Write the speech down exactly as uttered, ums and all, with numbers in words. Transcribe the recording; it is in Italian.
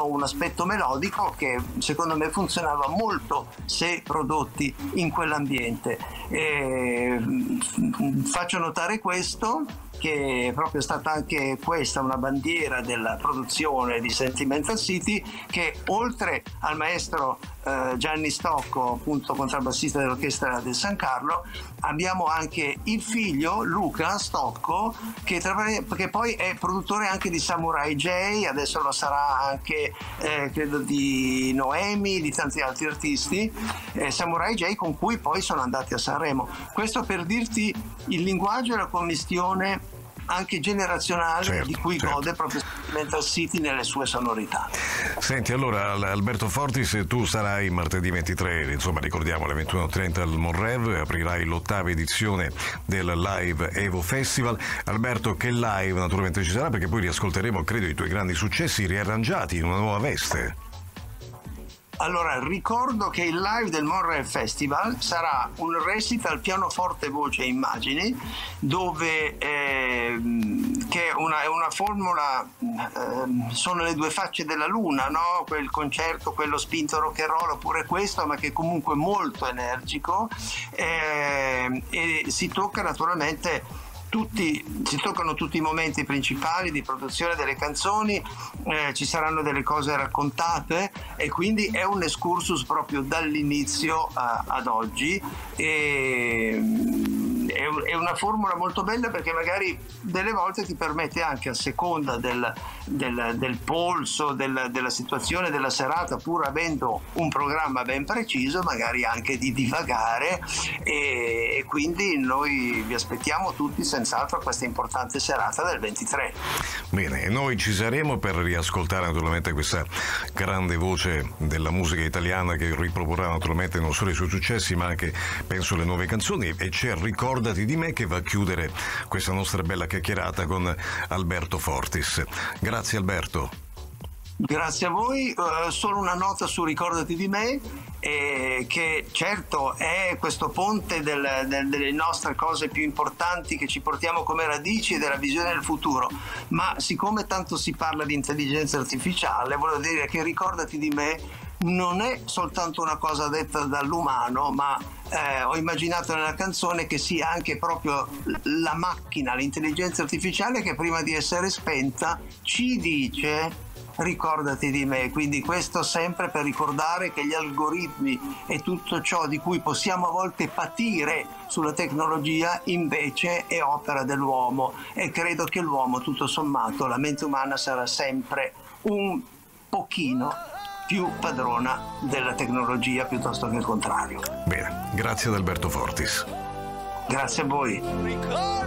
hanno un aspetto melodico che secondo me funzionava molto se prodotti in quell'ambiente. E faccio notare questo, che è proprio stata anche questa una bandiera della produzione di Sentimental City, che oltre al maestro eh, Gianni Stocco, appunto contrabbassista dell'orchestra del San Carlo, abbiamo anche il figlio Luca Stocco, che, tra, che poi è produttore anche di Samurai J, adesso lo sarà anche eh, credo di Noemi, di tanti altri artisti, eh, Samurai J con cui poi sono andati a Sanremo. Questo per dirti il linguaggio e la commistione anche generazionale, certo, di cui certo. gode proprio Sentimental City nelle sue sonorità. Senti, allora Alberto Fortis, tu sarai martedì ventitré, insomma ricordiamo alle ventuno e trenta al Monrev, aprirai l'ottava edizione del Live Evo Festival. Alberto, che live naturalmente ci sarà, perché poi riascolteremo credo i tuoi grandi successi riarrangiati in una nuova veste. Allora, ricordo che il live del Monrev Festival sarà un recital pianoforte, voce e immagini, dove eh, che è una, è una formula, eh, sono le due facce della luna, no? Quel concerto, quello spinto rock and roll, oppure questo, ma che è comunque molto energico, eh, e si tocca naturalmente Tutti, si toccano tutti i momenti principali di produzione delle canzoni, eh, ci saranno delle cose raccontate e quindi è un excursus proprio dall'inizio a, ad oggi, e è, è una formula molto bella, perché magari delle volte ti permette anche, a seconda del, del, del polso, del, della situazione della serata, pur avendo un programma ben preciso, magari anche di divagare, e, e quindi noi vi aspettiamo tutti senz'altro a questa importante serata del ventitré. Bene, noi ci saremo per riascoltare naturalmente questa grande voce della musica italiana, che riproporrà naturalmente non solo i suoi successi ma anche, penso, le nuove canzoni, e c'è Ricordati di me che va a chiudere questa nostra bella chiacchierata con Alberto Fortis. Grazie Alberto. Grazie a voi. Uh, solo una nota su Ricordati di me, eh, che certo è questo ponte del, del, delle nostre cose più importanti che ci portiamo come radici e della visione del futuro, ma siccome tanto si parla di intelligenza artificiale, volevo dire che Ricordati di me non è soltanto una cosa detta dall'umano, ma eh, ho immaginato nella canzone che sia anche proprio la macchina, l'intelligenza artificiale, che prima di essere spenta ci dice ricordati di me. Quindi questo sempre per ricordare che gli algoritmi e tutto ciò di cui possiamo a volte patire sulla tecnologia invece è opera dell'uomo, e credo che l'uomo, tutto sommato, la mente umana sarà sempre un pochino più padrona della tecnologia piuttosto che il contrario. Bene, grazie ad Alberto Fortis. Grazie a voi.